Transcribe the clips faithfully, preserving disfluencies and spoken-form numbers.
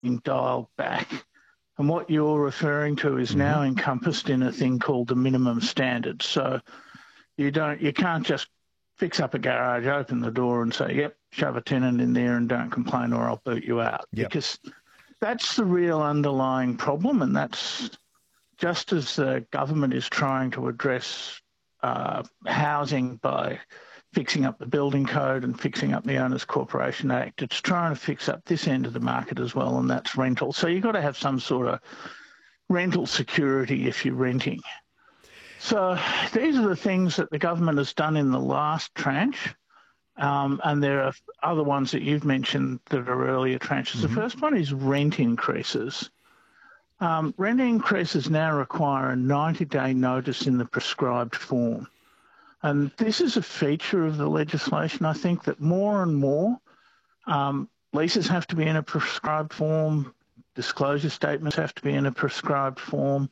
dialed back. And what you're referring to is mm-hmm. now encompassed in a thing called the minimum standard. So you don't, you can't just fix up a garage, open the door and say, yep, shove a tenant in there and don't complain or I'll boot you out. Yep. Because that's the real underlying problem, and that's just as the government is trying to address uh, housing by fixing up the building code and fixing up the Owners Corporation Act, it's trying to fix up this end of the market as well, and that's rental. So you've got to have some sort of rental security if you're renting. So these are the things that the government has done in the last tranche, um, and there are other ones that you've mentioned that are earlier tranches. Mm-hmm. The first one is rent increases. Um, rent increases now require a ninety-day notice in the prescribed form. And this is a feature of the legislation, I think, that more and more um, leases have to be in a prescribed form, disclosure statements have to be in a prescribed form,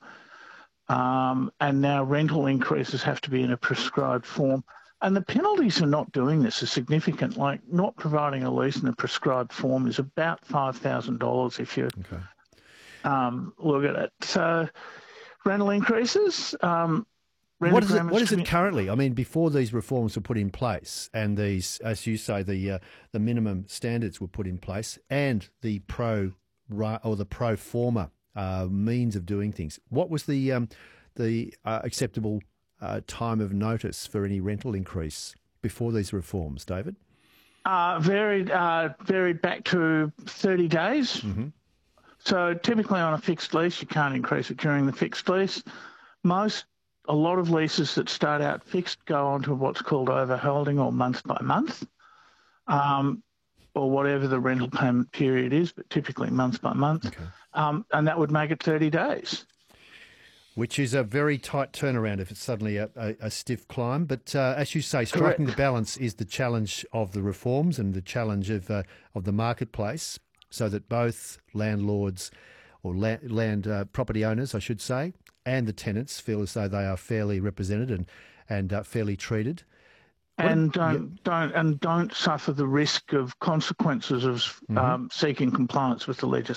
um, and now rental increases have to be in a prescribed form. And the penalties for not doing this are significant. Like not providing a lease in a prescribed form is about five thousand dollars if you okay. um, look at it. So rental increases... Um, What is it? What is it currently? I mean, before these reforms were put in place, and these, as you say, the uh, the minimum standards were put in place, and the pro or the pro forma uh, means of doing things. What was the um, the uh, acceptable uh, time of notice for any rental increase before these reforms, David? Uh, varied uh, varied back to thirty days. Mm-hmm. So typically on a fixed lease, you can't increase it during the fixed lease. Most A lot of leases that start out fixed go on to what's called overholding or month by month, um, or whatever the rental payment period is, but typically month by month. Okay. Um, and that would make it thirty days. Which is a very tight turnaround if it's suddenly a, a, a stiff climb. But uh, as you say, striking Correct. the balance is the challenge of the reforms and the challenge of uh, of the marketplace, so that both landlords or la- land uh, property owners, I should say, and the tenants feel as though they are fairly represented and and uh, fairly treated, and don't yep. don't and don't suffer the risk of consequences of mm-hmm. um, seeking compliance with the legislation.